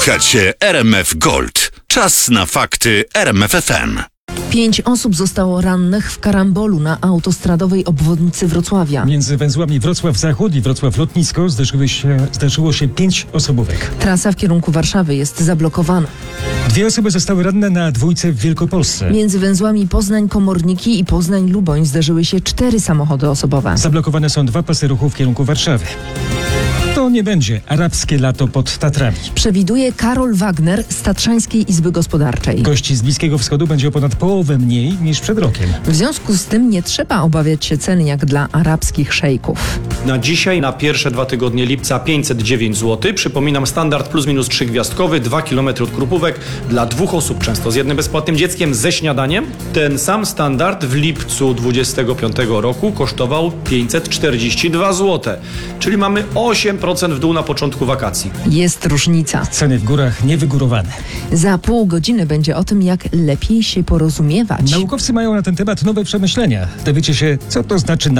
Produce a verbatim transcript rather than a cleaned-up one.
Słuchacie R M F Gold. Czas na fakty R M F F M. Pięć osób zostało rannych w karambolu na autostradowej obwodnicy Wrocławia. Między węzłami Wrocław Zachód i Wrocław Lotnisko zdarzyły się, zdarzyło się pięć osobówek. Trasa w kierunku Warszawy jest zablokowana. Dwie osoby zostały ranne na dwójce w Wielkopolsce. Między węzłami Poznań-Komorniki i Poznań-Luboń zdarzyły się cztery samochody osobowe. Zablokowane są dwa pasy ruchu w kierunku Warszawy. To nie będzie arabskie lato pod Tatrami. Przewiduje Karol Wagner z Tatrzańskiej Izby Gospodarczej. Gości z Bliskiego Wschodu będzie o ponad połowę mniej niż przed rokiem. W związku z tym nie trzeba obawiać się cen jak dla arabskich szejków. Na dzisiaj, na pierwsze dwa tygodnie lipca pięćset dziewięć złotych. Przypominam, standard plus minus trzygwiazdkowy, dwa kilometry od Krupówek dla dwóch osób, często z jednym bezpłatnym dzieckiem, ze śniadaniem. Ten sam standard w lipcu dwudziestego piątego roku kosztował pięćset czterdzieści dwa złote, czyli mamy osiem procent w dół na początku wakacji. Jest różnica. Ceny w górach niewygórowane. Za pół godziny będzie o tym, jak lepiej się porozumiewać. Naukowcy mają na ten temat nowe przemyślenia. Dowiecie się, co to znaczy